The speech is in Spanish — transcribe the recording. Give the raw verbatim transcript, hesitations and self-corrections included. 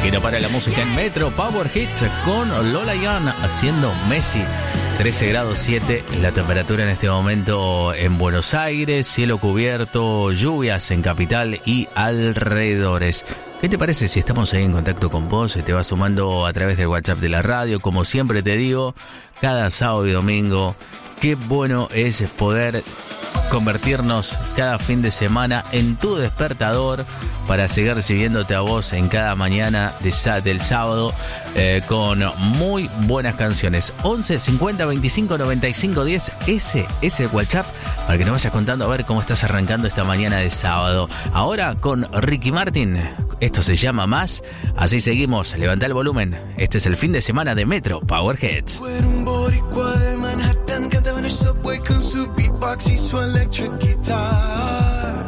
Y no para la música en Metro Power Hits con Lola Young haciendo Messi. trece grados siete la temperatura en este momento en Buenos Aires, cielo cubierto, lluvias en capital y alrededores. ¿Qué te parece si estamos ahí en contacto con vos? Te vas sumando a través del WhatsApp de la radio, como siempre te digo, cada sábado y domingo. Qué bueno es poder convertirnos cada fin de semana en tu despertador para seguir recibiéndote a vos en cada mañana de, del sábado eh, con muy buenas canciones. once cincuenta veinticinco noventa y cinco diez, ese es el WhatsApp para que nos vayas contando a ver cómo estás arrancando esta mañana de sábado. Ahora con Ricky Martin, esto se llama Más, así seguimos, levanta el volumen. Este es el fin de semana de Metro Power Hits. Cantaba en el subway con su beatbox y su electric guitar.